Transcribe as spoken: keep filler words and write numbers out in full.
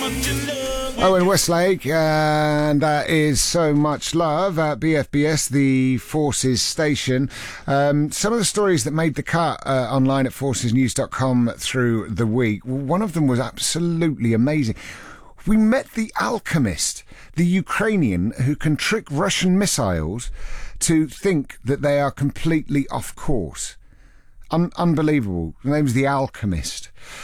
Owen Westlake, and that is So Much Love at B F B S, the Forces station. Um, some of the stories that made the cut uh, online at forces news dot com through the week, one of them was absolutely amazing. We met the alchemist, the Ukrainian who can trick Russian missiles to think that they are completely off course. Un- unbelievable. The name's The Alchemist.